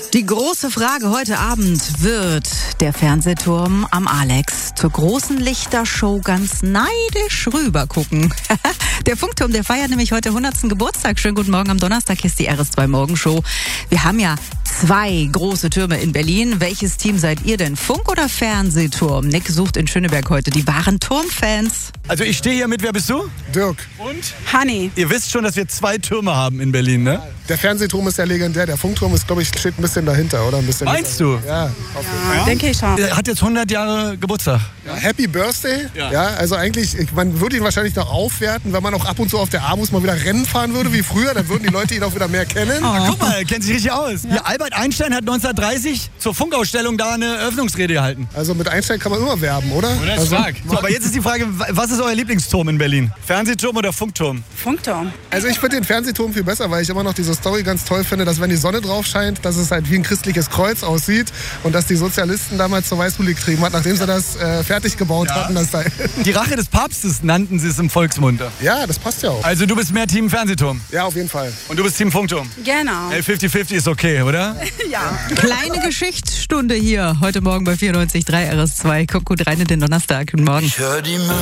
Die große Frage heute Abend: Wird der Fernsehturm am Alex zur großen Lichtershow ganz neidisch rüber gucken? Der Funkturm, der feiert nämlich heute 100. Geburtstag. Schönen guten Morgen am Donnerstag, hier ist die RS2 Morgenshow. Wir haben ja 2 große Türme in Berlin. Welches Team seid ihr denn? Funk- oder Fernsehturm? Nick sucht in Schöneberg heute die wahren Turmfans. Also ich stehe hier mit, wer bist du? Dirk. Und? Hanni. Ihr wisst schon, dass wir 2 Türme haben in Berlin, ne? Der Fernsehturm ist ja legendär. Der Funkturm ist, glaube ich, steht ein bisschen dahinter, oder? Ein bisschen Meinst du? Ja. Denke ich schon. Er hat jetzt 100 Jahre Geburtstag. Ja, Happy Birthday. Ja. Ja, also eigentlich, man würde ihn wahrscheinlich noch aufwerten, wenn man auch ab und zu auf der Abus mal wieder Rennen fahren würde wie früher. Dann würden die Leute ihn auch wieder mehr kennen. Guck mal, er kennt sich richtig aus. Ja. Albert Einstein hat 1930 zur Funkausstellung da eine Eröffnungsrede gehalten. Also mit Einstein kann man immer werben, oder? Also, So, aber jetzt ist die Frage, was ist euer Lieblingsturm in Berlin? Fernsehturm oder Funkturm? Funkturm. Also ich finde den Fernsehturm viel besser, weil ich immer noch diese Story ganz toll finde, dass wenn die Sonne drauf scheint, dass es halt wie ein christliches Kreuz aussieht und dass die Sozialisten damals zur Weißblut getrieben hat, nachdem sie das fertig gebaut hatten. Das da Die Rache des Papstes nannten sie es im Volksmund. ja, das passt ja auch. Also du bist mehr Team Fernsehturm Ja, auf jeden Fall. und du bist Team Funkturm. Genau. 50-50 ist okay, oder? Ja. Kleine Geschichtsstunde hier heute Morgen bei 94.3 RS2. Kommt gut rein in den Donnerstag. Guten Morgen.